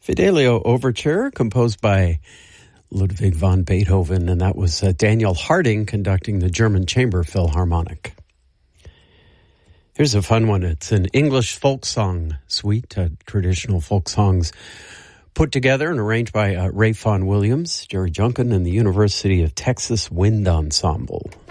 Fidelio Overture, composed by Ludwig van Beethoven, and that was Daniel Harding conducting the German Chamber Philharmonic. Here's a fun one. It's an English folk song suite, traditional folk songs put together and arranged by Ray Fawn Williams, Jerry Junkin, and the University of Texas Wind Ensemble.